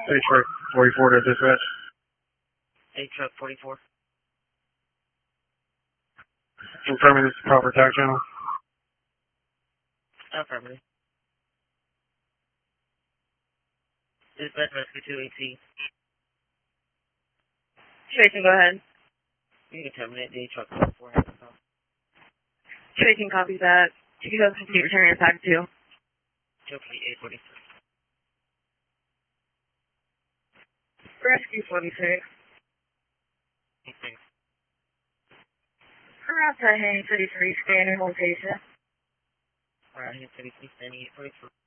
Hey, truck 44 to dispatch. Hey, truck 44. Confirming this is the proper tax channel. Affirmative. Dispatch rescue 218. Tracy, go ahead. You can terminate the truck 44. Tracy copies that. You can go complete return attack 2. Complete 846. Rescue 46. Thanks. Harass at Henry 33, standing location. Alright, Henry 33, standing 846.